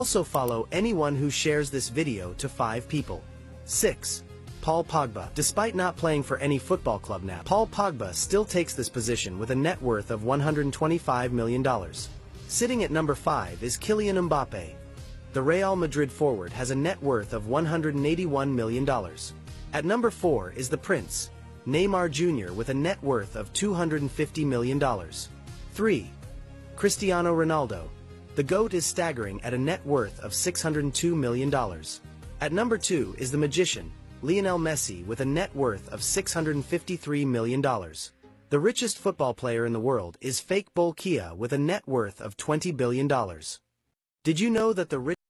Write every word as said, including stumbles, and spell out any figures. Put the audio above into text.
Also follow anyone who shares this video to five people. six. Paul Pogba. Despite not playing for any football club now, Paul Pogba still takes this position with a net worth of one hundred twenty-five million dollars. Sitting at number five is Kylian Mbappe. The Real Madrid forward has a net worth of one hundred eighty-one million dollars. At number four is the Prince, Neymar Junior with a net worth of two hundred fifty million dollars. three. Cristiano Ronaldo. The GOAT is staggering at a net worth of six hundred two million dollars. At number two is the magician, Lionel Messi with a net worth of six hundred fifty-three million dollars. The richest football player in the world is Fake Bolkiah with a net worth of twenty billion dollars. Did you know that the rich